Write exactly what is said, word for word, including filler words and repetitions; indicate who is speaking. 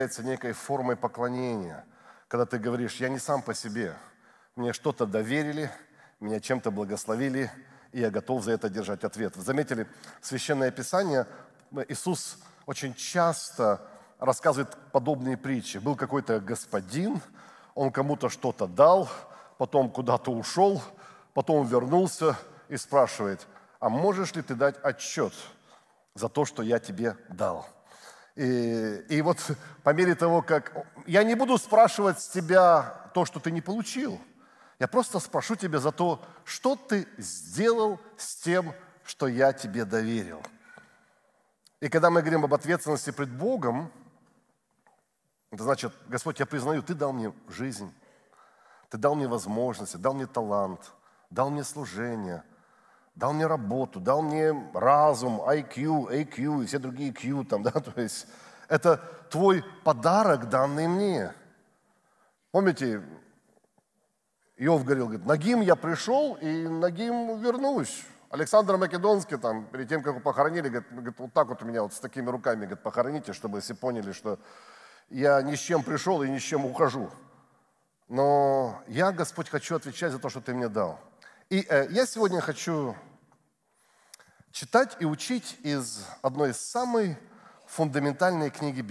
Speaker 1: является некой формой поклонения, когда ты говоришь: я не сам по себе, мне что-то доверили, меня чем-то благословили, и я готов за это держать ответ. Вы заметили, Священное Писание, Иисус очень часто рассказывает подобные притчи. Был какой-то господин, он кому-то что-то дал, потом куда-то ушел, потом вернулся и спрашивает: а можешь ли ты дать отчет за то, что я тебе дал? И, и вот по мере того, как... Я не буду спрашивать с тебя то, что ты не получил. Я просто спрошу тебя за то, что ты сделал с тем, что я тебе доверил. И когда мы говорим об ответственности пред Богом, это значит: Господь, я признаю, Ты дал мне жизнь, Ты дал мне возможности, дал мне талант, дал мне служение, дал мне работу, дал мне разум, ай кью, эй кью и все другие Q, там, да, то есть это Твой подарок, данный мне. Помните, Иов говорил, говорит: нагим я пришел и нагим вернусь. Александр Македонский, там, перед тем, как его похоронили, говорит, говорит, вот так вот у меня вот с такими руками, говорит, похороните, чтобы все поняли, что я ни с чем пришел и ни с чем ухожу. Но я, Господь, хочу отвечать за то, что Ты мне дал. И э, я сегодня хочу читать и учить из одной из самой фундаментальной книги Библии.